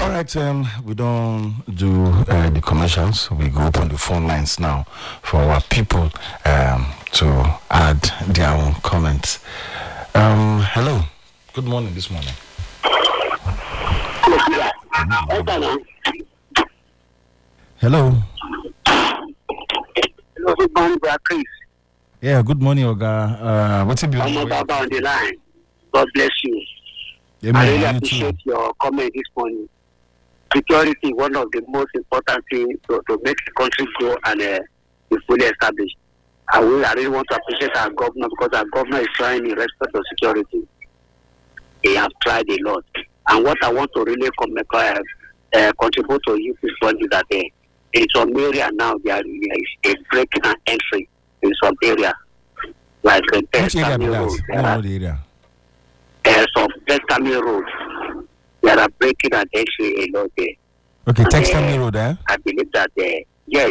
All right, we don't do the commercials. We go up on the phone lines now for our people to add their own comments. Hello. Good morning this morning. Hello. Hello, good morning, Chris. Yeah, good morning, Oga. What's it I'm Baba on the line. God bless you. Amen. I really appreciate your comment this morning. Security, one of the most important things to make the country grow and be fully established. I really want to appreciate our governor because our governor is trying in respect of security. He has tried a lot. And what I want to really contribute to you people is that in some area now there is a break and entry in some area. Like which area does? I don't know the area. Some Textami Road. There are breaking and entry a lot there. Okay, Textami Road, eh? I believe that yes.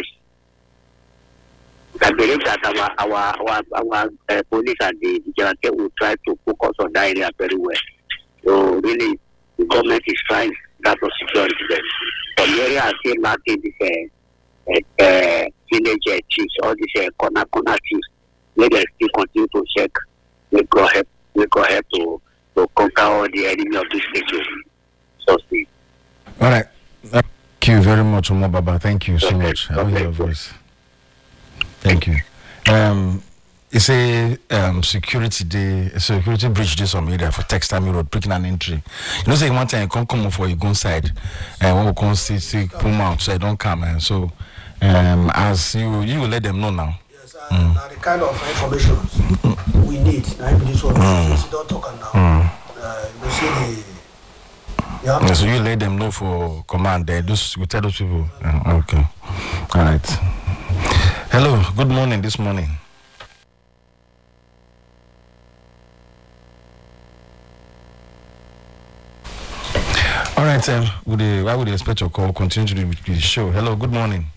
I believe that our police and the vigilante will try to focus on that area very well. So really, the government is trying that of security there. Some area are still lacking this village chiefs, all these corner chiefs. Let us still continue to check. We go help to conquer all the enemy of this nation. So see. All right. Thank you very much, Omo Baba. Thank you so much. I hear your voice. Thank you. It's a security day, a security bridge day some area for Textami Road, breaking an entry. You know, say one time you can't come for you go inside, and when we come see pull out, so I don't come, and so as you will let them know now. Yes, now the kind of information we need. Now this one, don't talk now. You see the. So you let them know for command there. You tell those people. Okay. All right. Hello. Good morning this morning. All right, why would you expect your call? Continue to do the show. Hello, good morning.